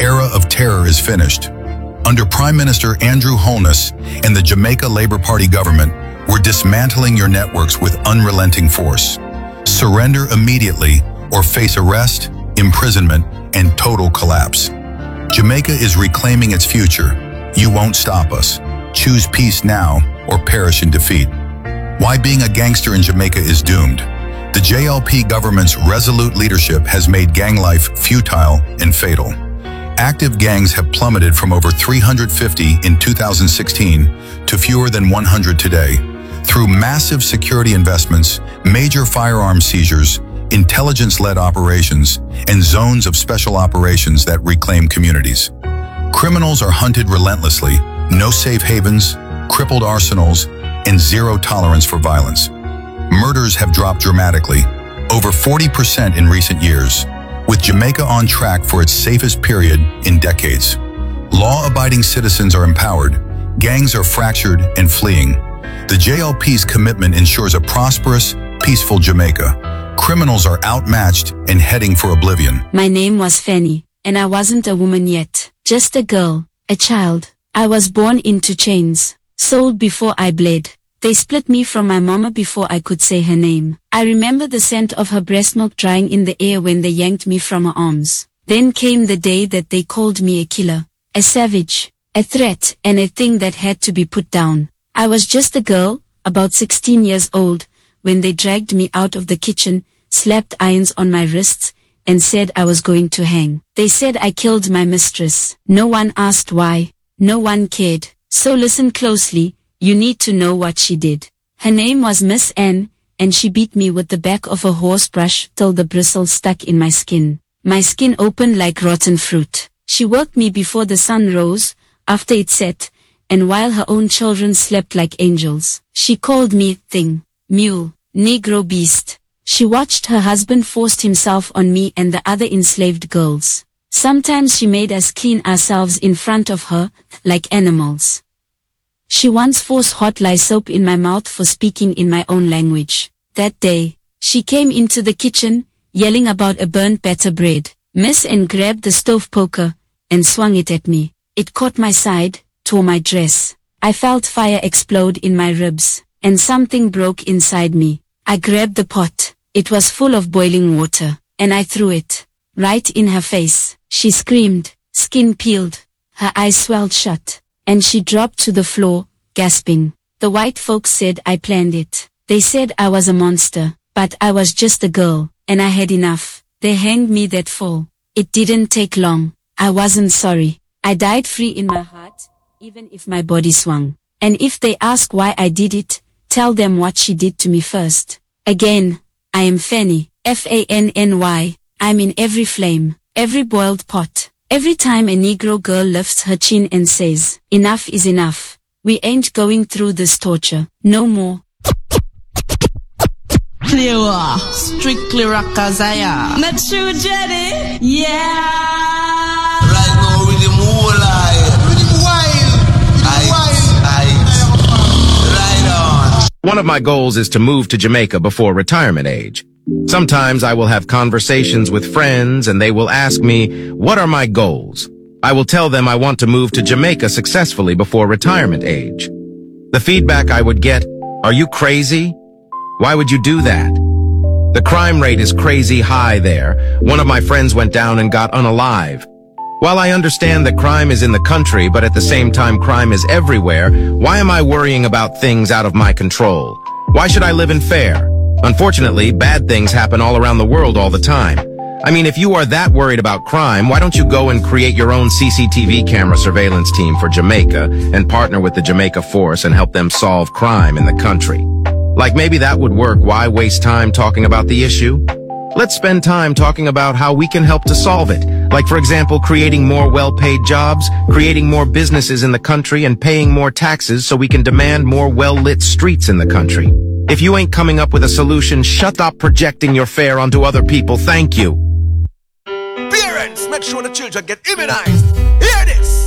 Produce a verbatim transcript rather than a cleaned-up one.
era of terror is finished. Under Prime Minister Andrew Holness and the Jamaica Labour Party government, we're dismantling your networks with unrelenting force. Surrender immediately or face arrest, imprisonment, and total collapse. Jamaica is reclaiming its future. You won't stop us. Choose peace now or perish in defeat. Why being a gangster in Jamaica is doomed. The J L P government's resolute leadership has made gang life futile and fatal. Active gangs have plummeted from over three hundred fifty in two thousand sixteen to fewer than one hundred today. Through massive security investments, major firearm seizures, intelligence-led operations, and zones of special operations that reclaim communities. Criminals are hunted relentlessly, no safe havens, crippled arsenals, and zero tolerance for violence. Murders have dropped dramatically, over forty percent in recent years, with Jamaica on track for its safest period in decades. Law-abiding citizens are empowered, gangs are fractured and fleeing. The J L P's commitment ensures a prosperous, peaceful Jamaica. Criminals are outmatched and heading for oblivion. My name was Fanny, and I wasn't a woman yet, just a girl, a child. I was born into chains, sold before I bled. They split me from my mama before I could say her name. I remember the scent of her breast milk drying in the air when they yanked me from her arms. Then came the day that they called me a killer, a savage, a threat, and a thing that had to be put down. I was just a girl, about sixteen years old, when they dragged me out of the kitchen, slapped irons on my wrists, and said I was going to hang. They said I killed my mistress. No one asked why. No one cared. So listen closely, you need to know what she did. Her name was Miss Anne, and she beat me with the back of a horse brush till the bristles stuck in my skin. My skin opened like rotten fruit. She worked me before the sun rose, after it set, and while her own children slept like angels. She called me thing, mule, Negro beast. She watched her husband force himself on me and the other enslaved girls. Sometimes she made us clean ourselves in front of her, like animals. She once forced hot lye soap in my mouth for speaking in my own language. That day, she came into the kitchen, yelling about a burnt batter bread. Miss Anne grabbed the stove poker, and swung it at me. It caught my side, tore my dress. I felt fire explode in my ribs, and something broke inside me. I grabbed the pot. It was full of boiling water, and I threw it right in her face. She screamed, skin peeled, her eyes swelled shut, and she dropped to the floor, gasping. The white folks said I planned it. They said I was a monster, but I was just a girl, and I had enough. They hanged me that fall. It didn't take long. I wasn't sorry. I died free in my heart, even if my body swung. And if they ask why I did it, tell them what she did to me first. Again, I am Fanny, F A N N Y. I'm in every flame, every boiled pot. Every time a Negro girl lifts her chin and says, enough is enough. We ain't going through this torture, no more. Clear, strictly Rakazaya. Not true, Jenny? Yeah. Right now, with the moonlight. With the wild. Ice, ice. Right on. One of my goals is to move to Jamaica before retirement age. Sometimes I will have conversations with friends and they will ask me, what are my goals? I will tell them I want to move to Jamaica successfully before retirement age. The feedback I would get, are you crazy? Why would you do that? The crime rate is crazy high there. One of my friends went down and got unalive. While I understand that crime is in the country, but at the same time crime is everywhere, why am I worrying about things out of my control? Why should I live in fear? Unfortunately, bad things happen all around the world all the time. I mean, if you are that worried about crime, why don't you go and create your own C C T V camera surveillance team for Jamaica and partner with the Jamaica Force and help them solve crime in the country? Like maybe that would work. Why waste time talking about the issue? Let's spend time talking about how we can help to solve it. Like, for example, creating more well-paid jobs, creating more businesses in the country, and paying more taxes so we can demand more well-lit streets in the country. If you ain't coming up with a solution, shut up projecting your fear onto other people. Thank you. Parents, make sure the children get immunized. Hear this.